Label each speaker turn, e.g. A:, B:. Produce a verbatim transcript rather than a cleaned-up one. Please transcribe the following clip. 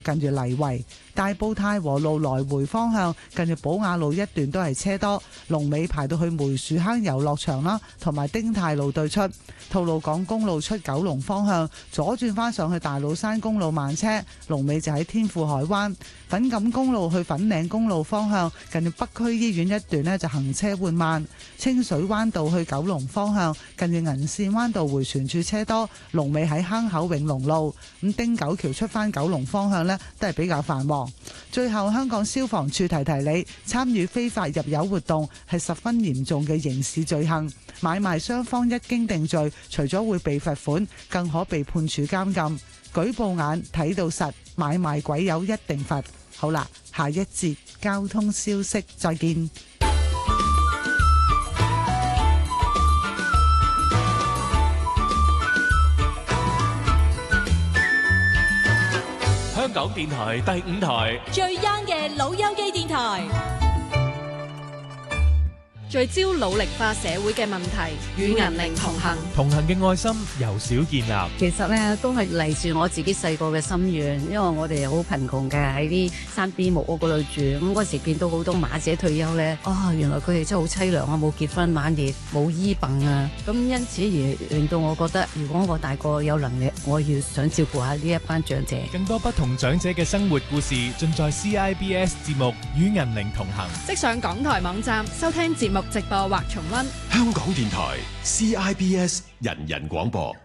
A: 近住泥圍。大埔太和路來回方向近住寶雅路一段都係車多，龍尾排到去梅樹坑遊樂場啦，同埋丁太路對出。吐露港公路出九龍方向左轉翻上去大老山公路慢車，龍尾就喺天富海灣。粉錦公路去粉嶺公路方向近住北區醫院一段呢就行車緩慢。清水灣道去九龍方向近住銀線灣道回旋處車多，龍尾喺坑口永隆路。咁汀九橋出翻九龍方向呢都係比較繁忙。最後，香港消防處提提你，參與非法入油活動係十分嚴重嘅刑事罪行，買賣雙方一經定罪，除咗會被罰款，更可被判處監禁。舉報眼睇到實，買賣鬼友一定罰。好啦，下一節交通消息再見。
B: 香港電台第五台
C: 最 young 嘅老友記電台，
D: 聚焦努力化社會嘅問題，與銀齡同行。
B: 同行嘅愛心由小建立。
E: 其實咧都係嚟自我自己細個嘅心願，因為我哋好貧窮嘅，喺啲山邊木屋嗰度住。咁嗰時見到好多馬姐退休咧，啊，原來佢哋真係好淒涼啊，冇結婚晚年，冇醫病啊。咁因此而令到我覺得，如果我大個有能力，我要想照顧下呢一班長者。
B: 更多不同長者嘅生活故事，盡在 C I B S 節目《與銀齡同行》。
D: 即上港台網站收聽節目直播或重溫。
F: 香港電台 C I B S 人人廣播。